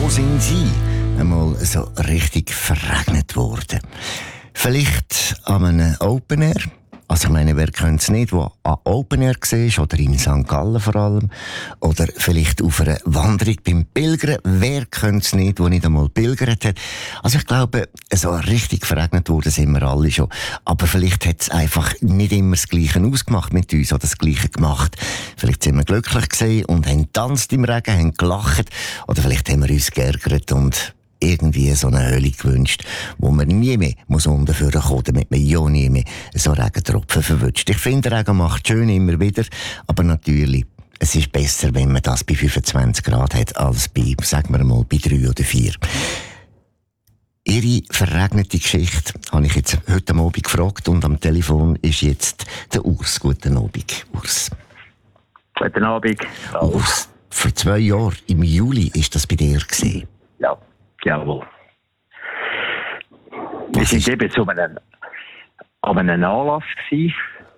Wo sind Sie einmal so richtig verregnet worden? Vielleicht an einem Open Air? Also ich meine, wer kennt es nicht, der an Open Air war, oder in St. Gallen vor allem, oder vielleicht auf einer Wanderung beim Pilgern. Wer kennt es nicht, der nicht einmal pilgert hat? Also ich glaube, so richtig verregnet worden sind wir alle schon. Aber vielleicht hat es einfach nicht immer das Gleiche ausgemacht mit uns, oder das Gleiche gemacht. Vielleicht sind wir glücklich gewesen und haben getanzt im Regen, haben gelacht, oder vielleicht haben wir uns geärgert und irgendwie so eine Höhle gewünscht, wo man nie mehr unten führen kann, damit man ja nie mehr so Regentropfen verwünscht. Ich finde, Regen macht schön immer wieder, aber natürlich, es ist besser, wenn man das bei 25 Grad hat, als bei, sagen wir mal, bei 3 oder 4. Ihre verregnete Geschichte habe ich jetzt heute Abend gefragt und am Telefon ist jetzt der Urs. Guten Abend, Urs. Guten Abend. Urs, vor 2 Jahren, im Juli, ist das bei dir gewesen? Ja. Jawohl. Wir sind eben an einem Anlass gewesen,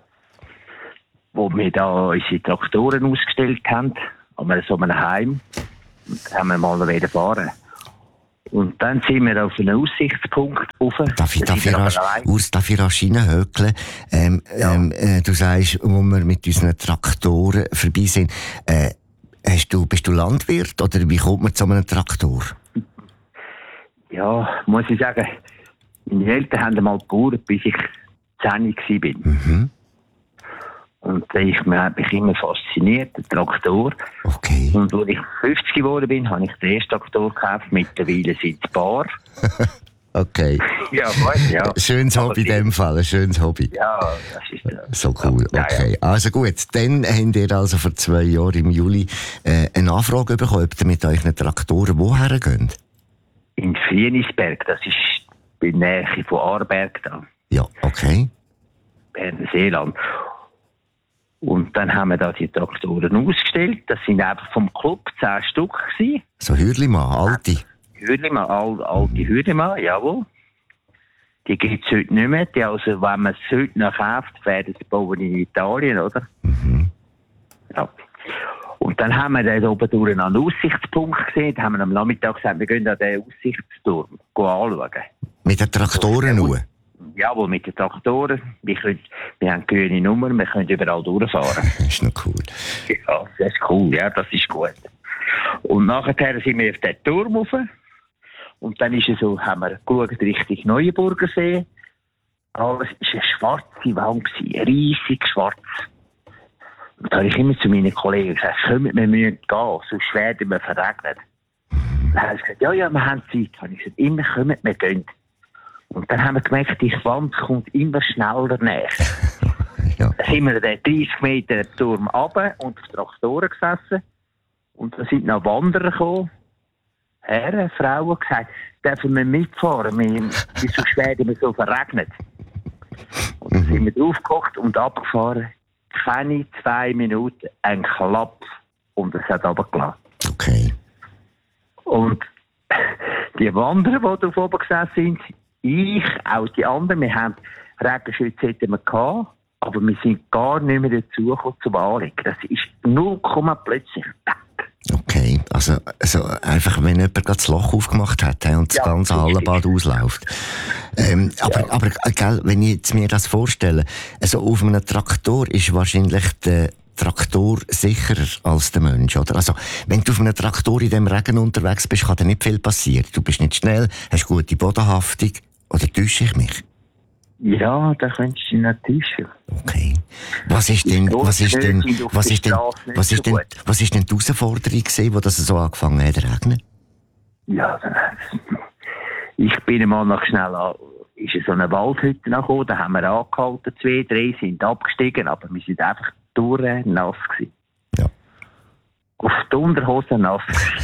wo wir da unsere Traktoren ausgestellt haben, an so einem Heim. Und haben wir mal wieder fahren. Und dann sind wir auf einen Aussichtspunkt rauf. Darf ich rasch reinhökeln? Du sagst, wo wir mit unseren Traktoren vorbei sind, bist du Landwirt oder wie kommt man zu einem Traktor? Ja, muss ich sagen, meine Eltern haben einmal gebaut, bis ich 10 war. Mhm. Und hat mich immer fasziniert, der Traktor. Okay. Und als ich 50 geworden bin, habe ich den ersten Traktor gekauft. Mittlerweile sind es Bar. Okay. Ja. Schönes Hobby in dem Fall, ein schönes Hobby. Ja, das ist so cool, okay. Ja. Also gut, dann habt ihr also vor 2 Jahren im Juli eine Anfrage bekommen, ob ihr mit euren Traktoren woher geht? In Frienisberg, das ist in der Nähe von Aarberg da. Ja, okay. Berner Seeland. Und dann haben wir da die Traktoren ausgestellt. Das sind einfach vom Club 10 Stück gewesen. So Hürlimann, alte? Alte Hürlimann, jawohl. Die gibt es heute nicht mehr. Also, wenn man es heute noch kauft, werden sie bauen in Italien, oder? Mhm. Ja. Und dann haben wir dann oben durch einen Aussichtspunkt gesehen. Da haben wir am Nachmittag gesagt, wir gehen an den Aussichtsturm anschauen. Mit den Traktoren nur? Jawohl, mit den Traktoren. Wir haben grüne Nummern, wir können überall durchfahren. Das ist noch cool. Ja, das ist cool, ja, das ist gut. Und nachher sind wir auf den Turm rauf. Und dann ist es so, haben wir geschaut Richtung Neuenburgersee. Alles war eine schwarze Wand, riesig schwarz. Und da habe ich immer zu meinen Kollegen gesagt, kommt, wir müssen gehen, sonst werden wir verregnet. Dann haben sie gesagt, ja, wir haben Zeit. Dann habe ich gesagt, immer kommt, wir gehen. Und dann haben wir gemerkt, die Wand kommt immer schneller näher. Ja. Dann sind wir den 30 Meter Turm runter und auf Traktoren gesessen. Und da sind noch Wanderer gekommen. Herren, Frauen, gesagt, dürfen wir mitfahren? Wieso werden wir so verregnet? Und dann sind wir draufgekocht und abgefahren. Keine 2 Minuten, ein Klapp und es hat runtergelassen. Okay. Und die Wanderer, die da oben gesessen sind, ich, auch die anderen, wir haben Regenschütze gehabt, aber wir sind gar nicht mehr dazugekommen zum Anlegen. Das ist 0, plötzlich weg. Okay, also einfach, wenn jemand gerade das Loch aufgemacht hat und das ganze Hallenbad ausläuft. Aber gell, wenn ich jetzt mir das vorstelle, also auf einem Traktor ist wahrscheinlich der Traktor sicherer als der Mensch, oder? Also, wenn du auf einem Traktor in dem Regen unterwegs bist, kann dir nicht viel passieren. Du bist nicht schnell, hast gute Bodenhaftung, oder täusche ich mich? Ja, da könntest du natürlich täuschen. Okay. Was ist denn die Herausforderung gewesen, wo das so angefangen hat zu regnen? Ja, ich bin einmal noch schnell ist so eine Waldhütte gekommen, da haben wir angehalten, 2, 3 sind abgestiegen, aber wir sind einfach nass gewesen. Ja. Auf die Unterhose nass.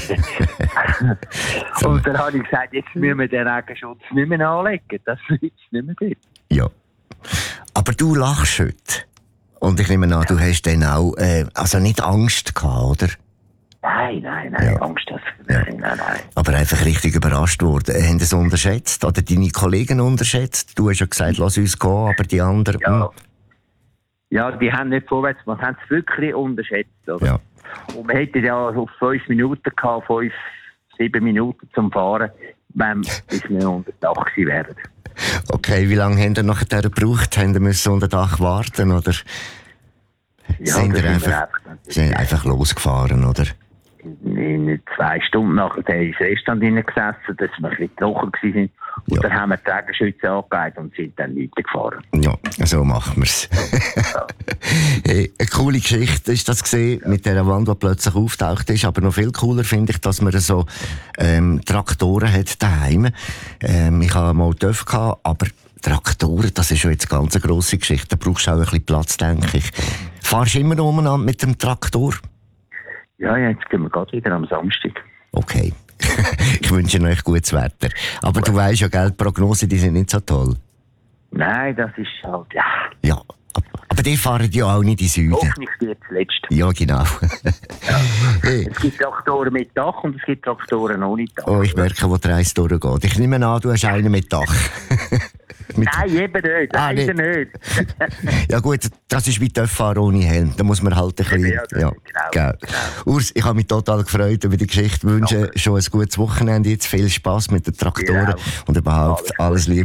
Und dann habe ich gesagt, jetzt müssen wir den Regenschutz nicht mehr anlegen, das ist nicht mehr gut. Ja. Aber du lachst heute. Und ich nehme an, du hast dann auch also nicht Angst gehabt, oder? Nein, Ja. Angst. Nein. Aber einfach richtig überrascht worden. Haben Sie es unterschätzt? Oder deine Kollegen unterschätzt? Du hast ja gesagt, lass uns gehen, aber die anderen... Ja, die haben nicht vorwärts gemacht, haben es wirklich unterschätzt. Oder? Ja. Und wir hätten ja auf 5 Minuten gehabt, 5, 7 Minuten zum Fahren, bis wir unter Dach wären. Okay, wie lange haben ihr nachher gebraucht? Haben ihr müssen unter Dach warten, oder? Ja, sind ihr einfach losgefahren, oder? In 2 Stunden nachher ins Restaurant hineingesessen, dass wir ein bisschen trocken waren. Und dann haben wir die Regenschütze angelegt und sind dann weitergefahren. Ja, so machen wir es. Hey, eine coole Geschichte ist das gesehen, mit dieser Wand, die plötzlich auftaucht ist. Aber noch viel cooler finde ich, dass man so Traktoren hat daheim. Ich hatte mal TÜV, aber Traktoren, das ist schon jetzt eine ganz grosse Geschichte. Da brauchst du auch ein bisschen Platz, denke ich. Fahrst du immer umeinander mit dem Traktor? Ja, jetzt gehen wir gerade wieder am Samstag. Okay. Ich wünsche euch gutes Wetter. Aber du weisst ja, gell, die Prognosen, die sind nicht so toll. Nein, das ist halt, ja. Ja, aber die fahren ja auch nicht in Süden. Hoffentlich wird es letzt. Ja, genau. Hey. Es gibt Traktoren mit Dach und es gibt Traktoren ohne Dach. Oh, ich merke, wo die Reise durchgeht. Ich nehme an, du hast einen mit Dach. Nein, eben nicht. Leider nicht. Ja gut, das ist wie Töpffahren ohne Helm. Da muss man halt ein bisschen... Ja, genau. Urs, ich habe mich total gefreut über die Geschichte. Ich wünsche schon ein gutes Wochenende jetzt. Viel Spass mit den Traktoren und überhaupt alles Liebe.